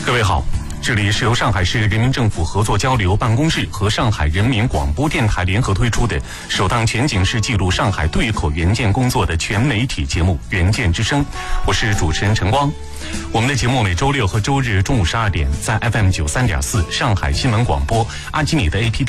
各位好，这里是由上海市人民政府合作交流办公室和上海人民广播电台联合推出的首档全景式记录上海对口援建工作的全媒体节目《援建之声》，我是主持人陈光。我们的节目每周六和周日中午12点在 FM 93.4上海新闻广播、阿基米的 APP